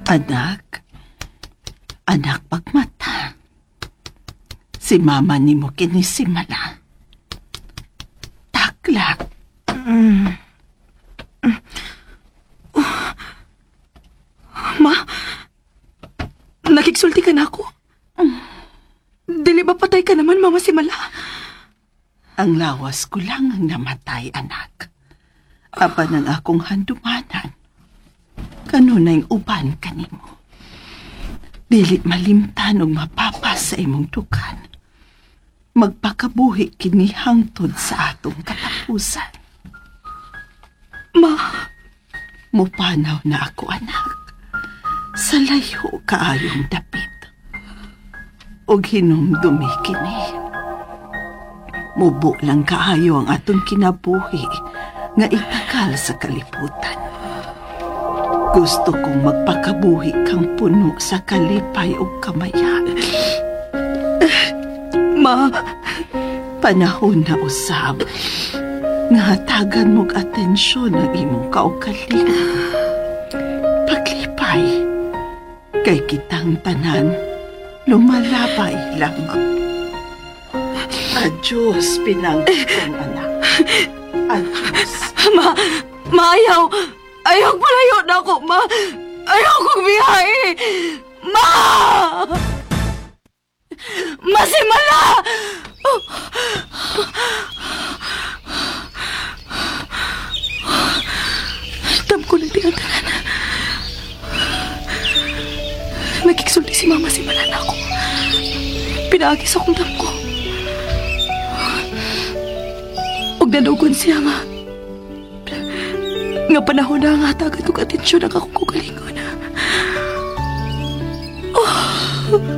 Anak, anak pagmata. Si mama ni mo kinisimala. Takla. Ma, nakiksulti ka na ako. Dili ba patay ka naman, Mama Simala? Ang lawas ko lang ang namatay, anak. Apan ang akong handumanan. Kanunay uban kanimo. Dili malimtan og mapapas sa imong dukan. Magpakabuhi kini hangtod sa atong katapusan. Ma, mupanaw na ako, anak. Sa layo kaayong dapit. Og hinumdumi kini. Mubo lang kaayo ang atong kinabuhi nga itakal sa kalibutan. Gusto kong magpakabuhi kang puno sa kalipay o kamaya. Ma, panahon na usab nga hatagan mong atensyon ang imong kaugalingon. Paglipay, kay kitang tanan, lumalabay lamang. Adios, pinangkong anak. Adios. Ayaw! Ayaw palayo na ako, Ma! Ayaw kong biyahe! Ma! Masimala! Dam ko na ang tanan. Nagkiksulti si Mama Simala na ako. Pinaagis akong dam ko. Huwag nadugon siya nga panahon na nga tagad og atensyon ang akong kugalingon. Oh.